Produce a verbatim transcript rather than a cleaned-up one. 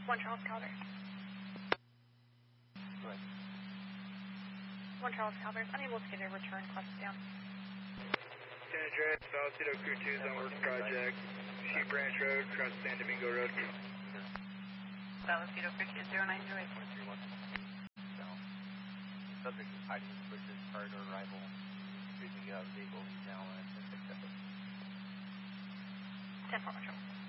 One Charles Calder. Go ahead. One Charles Calder is unable to get a return quest down. San Andreas, Vallecito Crew two is on work project. Sheep Ranch Road, across San Domingo Road. Vallecito Crew two zero nine zero eight. Subject is hiding in the bushes prior to arrival. Using uh, vehicle, he's now uh, ten six seven. ten four, One Charles.